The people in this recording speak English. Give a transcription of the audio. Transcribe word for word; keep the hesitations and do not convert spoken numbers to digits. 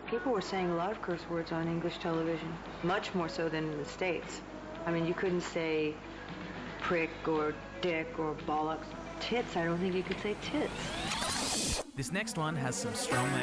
People were saying a lot of curse words on English television, much more so than in the States. I mean, you couldn't say prick or dick or bollocks. Tits, I don't think you could say tits. This next one has some strong